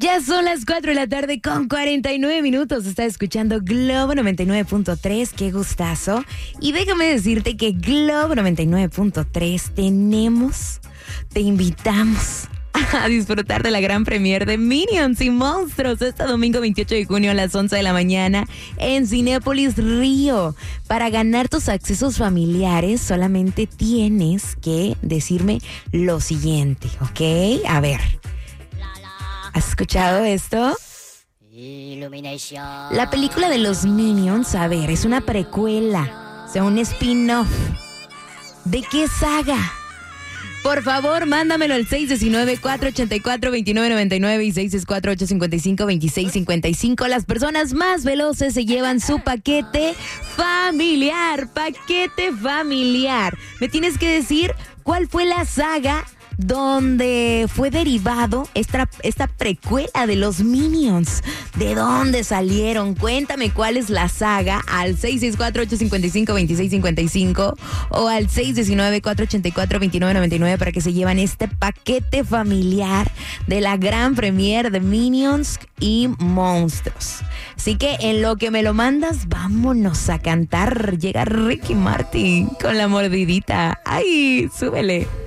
Ya son las 4 de la tarde con 49 minutos. Estás escuchando Globo 99.3. Qué gustazo. Y déjame decirte que Globo 99.3 te invitamos a disfrutar de la gran premier de Minions y Monstruos este domingo 28 de junio a las 11 de la mañana en Cinépolis Río. Para ganar tus accesos familiares solamente tienes que decirme lo siguiente, ¿ok? A ver, ¿has escuchado esto? La película de los Minions, a ver, es una precuela, o sea, un spin-off. ¿De qué saga? Por favor, mándamelo al 619-484-2999 y 664-855-2655. Las personas más veloces se llevan su paquete familiar. Paquete familiar. Me tienes que decir cuál fue la saga donde fue derivado esta precuela de los Minions. ¿De dónde salieron? Cuéntame cuál es la saga al 664-855-2655 o al 619-484-2999 para que se llevan este paquete familiar de la gran premier de Minions y Monstruos. Así que en lo que me lo mandas, vámonos a cantar. Llega Ricky Martin con La Mordidita. ¡Ay, súbele!